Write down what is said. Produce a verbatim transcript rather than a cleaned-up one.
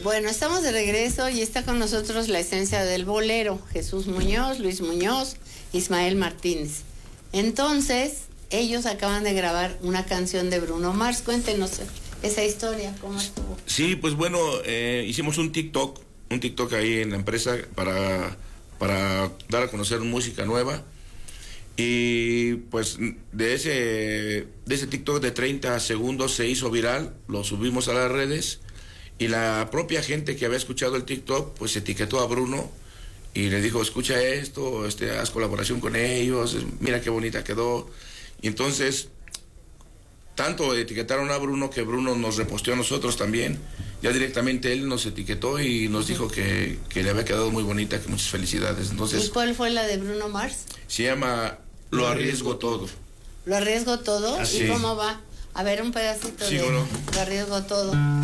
Bueno, estamos de regreso y está con nosotros la esencia del bolero, Jesús Muñoz, Luis Muñoz, Ismael Martínez. Entonces, ellos acaban de grabar una canción de Bruno Mars. Cuéntenos esa historia, ¿cómo estuvo? Sí, pues bueno, eh, hicimos un TikTok, un TikTok ahí en la empresa para, para dar a conocer música nueva. Y pues de ese, de ese TikTok de treinta segundos se hizo viral, lo subimos a las redes y la propia gente que había escuchado el TikTok pues etiquetó a Bruno y le dijo, escucha esto, este, haz colaboración con ellos, mira qué bonita quedó. Y entonces tanto etiquetaron a Bruno que Bruno nos reposteó a nosotros también. Ya directamente él nos etiquetó y nos dijo que, que le había quedado muy bonita, que muchas felicidades. Entonces, ¿y cuál fue la de Bruno Mars? Se llama Lo arriesgo todo. ¿Lo arriesgo todo? Así. ¿Y cómo va? A ver, un pedacito Sí, de ¿no? Lo arriesgo todo.